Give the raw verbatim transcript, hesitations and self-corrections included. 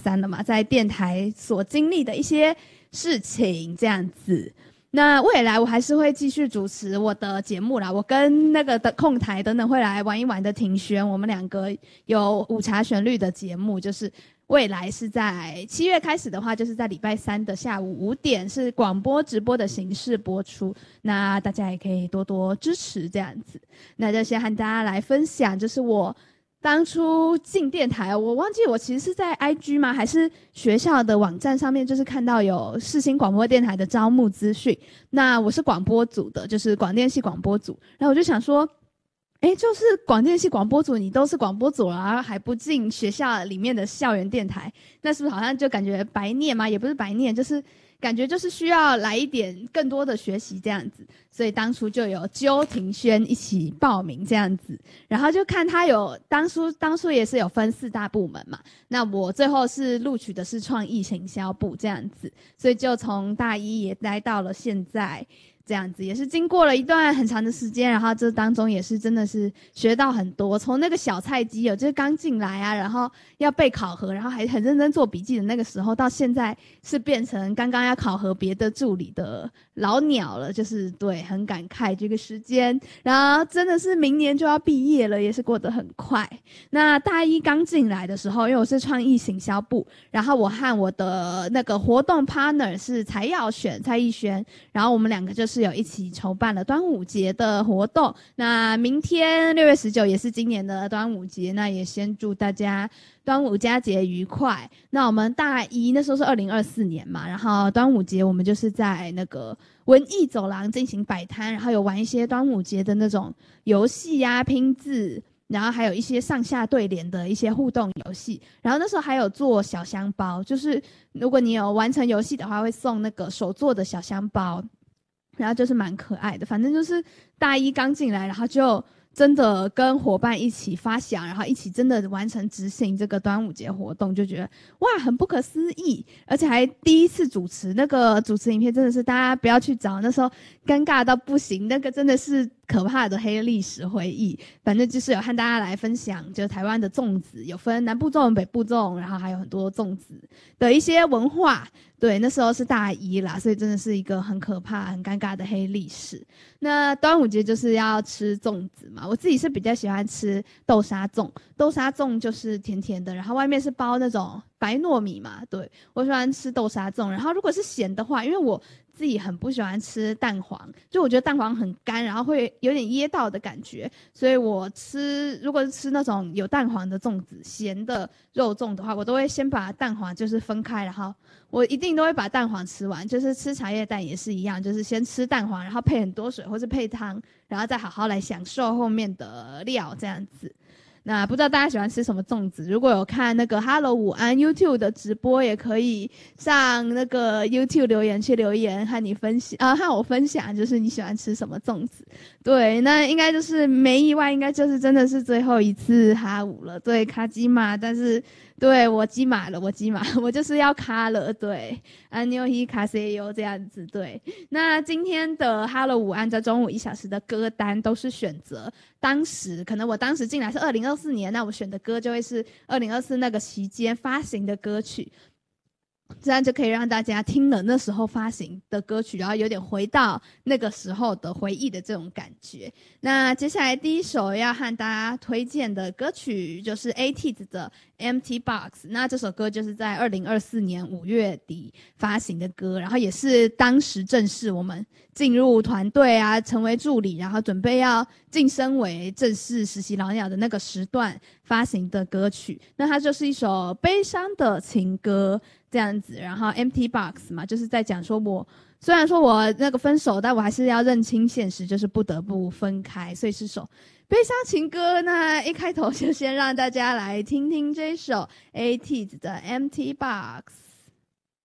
三了嘛，在电台所经历的一些事情这样子。那未来我还是会继续主持我的节目啦，我跟那个的控台等等会来玩一玩的庭轩，我们两个有午茶旋律的节目，就是未来是在七月开始的话，就是在礼拜三的下午五点是广播直播的形式播出，那大家也可以多多支持这样子。那就先和大家来分享，就是我当初进电台，我忘记我其实是在 I G 吗？还是学校的网站上面，就是看到有世新广播电台的招募资讯。那我是广播组的，就是广电系广播组。然后我就想说，诶，就是广电系广播组，你都是广播组了，然后还不进学校里面的校园电台，那是不是好像就感觉白念吗？也不是白念，就是感觉就是需要来一点更多的学习这样子，所以当初就有揪庭轩一起报名这样子，然后就看他有当初当初也是有分四大部门嘛，那我最后是录取的是创意行销部这样子，所以就从大一也待到了现在。这样子也是经过了一段很长的时间，然后这当中也是真的是学到很多，从那个小菜鸡有就是刚进来啊，然后要被考核，然后还很认真做笔记的那个时候，到现在是变成刚刚要考核别的助理的老鸟了，就是对很感慨这个时间，然后真的是明年就要毕业了，也是过得很快。那大一刚进来的时候，因为我是创意行销部，然后我和我的那个活动 partner 是蔡耀选蔡逸轩，然后我们两个就是是有一起筹办了端午节的活动，那明天六月十九也是今年的端午节，那也先祝大家端午佳节愉快。那我们大一那时候是二零二四年嘛，然后端午节我们就是在那个文艺走廊进行摆摊，然后有玩一些端午节的那种游戏啊，拼字，然后还有一些上下对联的一些互动游戏，然后那时候还有做小香包，就是如果你有完成游戏的话会送那个手做的小香包，然后就是蛮可爱的，反正就是大一刚进来，然后就真的跟伙伴一起发想，然后一起真的完成执行这个端午节活动，就觉得哇很不可思议，而且还第一次主持，那个主持影片真的是大家不要去找，那时候尴尬到不行，那个真的是可怕的黑历史回忆。反正就是有和大家来分享，就是台湾的粽子有分南部粽、北部粽，然后还有很多粽子的一些文化。对，那时候是大一啦，所以真的是一个很可怕、很尴尬的黑历史。那端午节就是要吃粽子嘛，我自己是比较喜欢吃豆沙粽，豆沙粽就是甜甜的，然后外面是包那种白糯米嘛，对，我喜欢吃豆沙粽。然后如果是咸的话，因为我自己很不喜欢吃蛋黄，就我觉得蛋黄很干，然后会有点噎到的感觉，所以我吃如果是吃那种有蛋黄的粽子，咸的肉粽的话，我都会先把蛋黄就是分开，然后我一定都会把蛋黄吃完，就是吃茶叶蛋也是一样，就是先吃蛋黄，然后配很多水或是配汤，然后再好好来享受后面的料这样子。那不知道大家喜欢吃什么粽子？如果有看那个 Hello 午安 YouTube 的直播，也可以上那个 YouTube 留言区留言和你分享啊，和我分享，就是你喜欢吃什么粽子。对，那应该就是没意外，应该就是真的是最后一次哈舞了。对，卡基玛，但是对我基玛了，我基玛，我就是要卡了。对，安妞希卡西尤这样子。对，那今天的 Hello 午安在中午一小时的歌单都是选择当时可能我当时进来是二零二四年，那我选的歌就会是二零二四那个期间发行的歌曲，这样就可以让大家听了那时候发行的歌曲，然后有点回到那个时候的回忆的这种感觉。那接下来第一首要和大家推荐的歌曲就是 A T E E Z 的 Empty Box， 那这首歌就是在二零二四年五月底发行的歌，然后也是当时正式我们进入团队啊，成为助理，然后准备要晋升为正式实习老鸟的那个时段发行的歌曲。那它就是一首悲伤的情歌这样子，然后 Empty Box 嘛，就是在讲说我虽然说我那个分手，但我还是要认清现实，就是不得不分开，所以是首悲伤情歌。那一开头就先让大家来听听这首 A T E E Z 的 Empty Box。